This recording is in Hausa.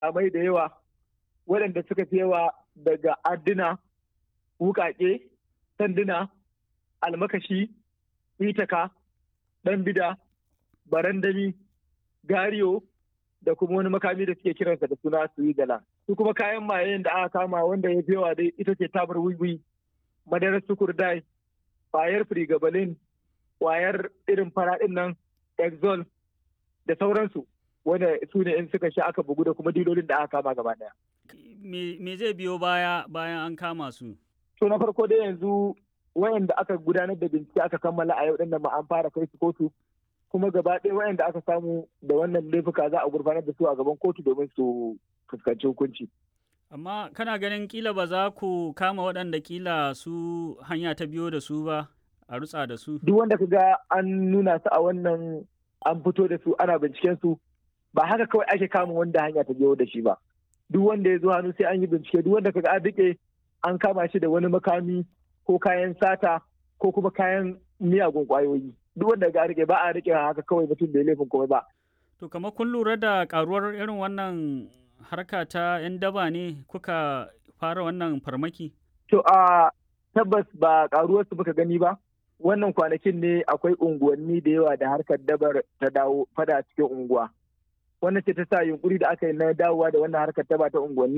amai da yawa waɗanda suka fi yawa daga adduna, wuƙaƙe, sanduna, almakashi, itaka, ɗan bida, barandami, gariyo da kuma wani makami da suke kiransa da suna suwigalan. Su kuma kayan mayen da aka kama wanda ya fi yawa dai ita ce tabar wiwi, madarar sukurdai, ƙwayar frigabalin, ƙwayar irin faraɗin nan, exol da sauransu. Wanda su ne in suka sha aka bugu da kuma dilolin da aka kama gaba ɗaya. Me zai biyo bayan an kama su? To na farko dai yanzu wayanda aka gudanar da bincike aka kammala a yau ɗin nan ma an fara kai su kotu, kuma gaba ɗaya wayanda aka samu da wannan laifuka za a gurfanar da su a gaban kotu domin su fuskanci hukunci. Amma kana ganin kila ba za ku kama waɗanda kila su hanya ta biyo da su ba a rutsa da su? Duk wanda ka ga an nuna su a wannan an fito da su ana binciken su ba haka kawai ake kama wanda hanya ta biyo da shi ba. Duk wanda ya zo hannu sai an yi bincike, duk wanda ka ga an riƙe an kama shi da wani makami ko kayan sata ko kuma kayan miyagun ƙwayoyi. Duk wanda ga rike ba a rike haka kawai mutum bai laifin komai ba. To kamar kun lura da karuwar irin wannan harka ta 'yan daba ne kuka fara wannan farmaki? To a tabbas ba karuwar su muka gani ba. Wannan kwanakin ne akwai unguwanni da yawa da harkar dabar ta dawo fada cikin unguwa. Wannan ce ta sa yunkuri da aka yi na dawowa da wannan harkar daba ta unguwanni